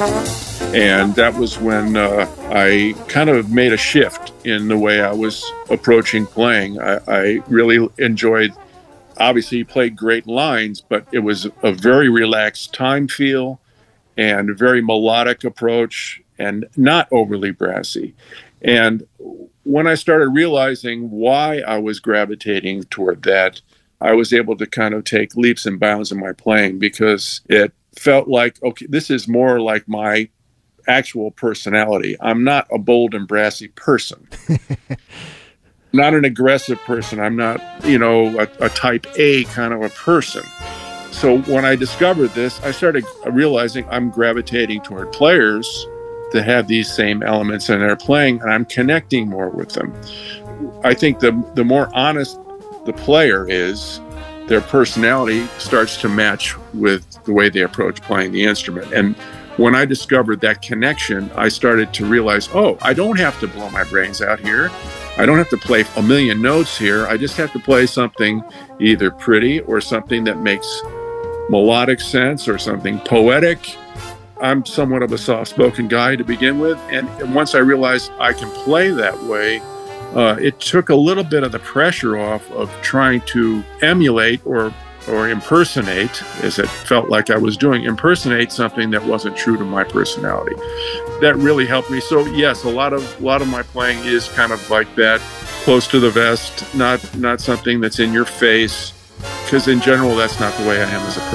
And that was when I kind of made a shift in the way I was approaching playing. I really enjoyed, obviously, he played great lines, but it was a very relaxed time feel and a very melodic approach and not overly brassy. And when I started realizing why I was gravitating toward that, I was able to kind of take leaps and bounds in my playing because it felt like, okay, this is more like my actual personality. I'm not a bold and brassy person. Not an aggressive person. I'm not, a type A kind of a person. So when I discovered this, I started realizing I'm gravitating toward players that have these same elements in their playing, and I'm connecting more with them. I think the more honest the player is, their personality starts to match with the way they approach playing the instrument. And when I discovered that connection, I started to realize, I don't have to blow my brains out here. I don't have to play a million notes here. I just have to play something either pretty or something that makes melodic sense or something poetic. I'm somewhat of a soft-spoken guy to begin with. And once I realized I can play that way, it took a little bit of the pressure off of trying to emulate or impersonate, as it felt like I was doing, impersonate something that wasn't true to my personality. That really helped me. So yes, a lot of my playing is kind of like that, close to the vest, not something that's in your face, because in general, that's not the way I am as a person.